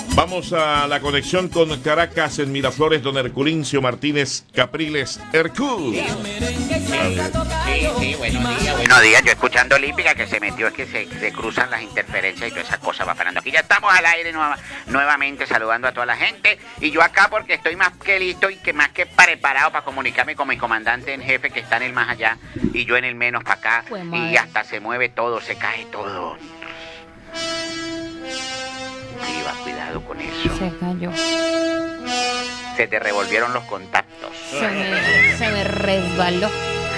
Vamos a la conexión con Caracas, en Miraflores, don Herculincio Martínez Capriles. Hercul. Sí, buenos días. Buenos días, yo escuchando Olímpica que se metió, es que se cruzan las interferencias y todas esas cosas va parando. Aquí ya estamos al aire nuevamente saludando a toda la gente. Y yo acá porque estoy más que listo y que más que preparado para comunicarme con mi comandante en jefe que está en el más allá y yo en el menos para acá. Y hasta se mueve todo, se cae todo. Sí, va, cuidado con eso. Se cayó. Se te revolvieron los contactos. Se me resbaló.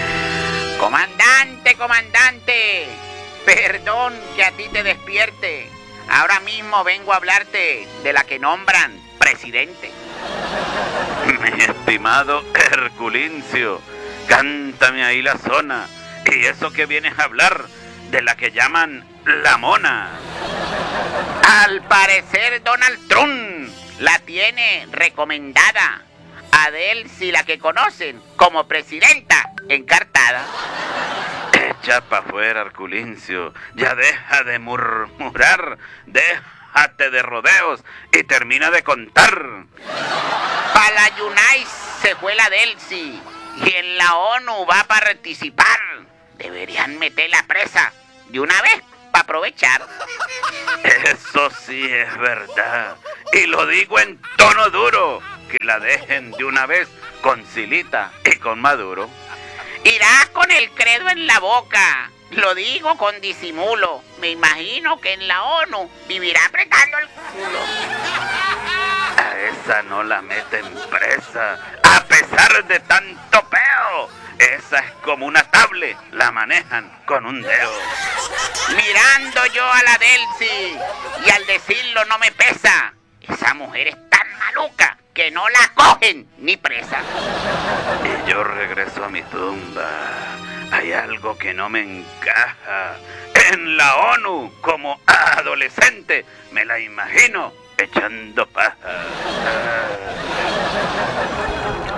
Comandante, perdón que a ti te despierte. Ahora mismo vengo a hablarte de la que nombran presidente. Mi estimado Herculincio, cántame ahí la zona. Y eso que vienes a hablar de la que llaman la mona. Al parecer Donald Trump la tiene recomendada a Delcy, la que conocen como presidenta encartada. Echa pa' afuera, Herculincio. Ya deja de murmurar, déjate de rodeos y termina de contar. Para la United se fue la Delcy y en la ONU va a participar. Deberían meterla presa de una vez para aprovechar. Eso sí es verdad. Y lo digo en tono duro. Que la dejen de una vez con Silita y con Maduro. Irás con el credo en la boca. Lo digo con disimulo. Me imagino que en la ONU vivirá apretando el culo. A esa no la meten presa, a pesar de tanto peo. Esa es como una tablet, la manejan con un dedo. Mirando yo a la Delcy y al decirlo no me pesa. Esa mujer es tan maluca que no la cogen ni presa. Y yo regreso a mi tumba. Hay algo que no me encaja. En la ONU, como adolescente, me la imagino echando paja.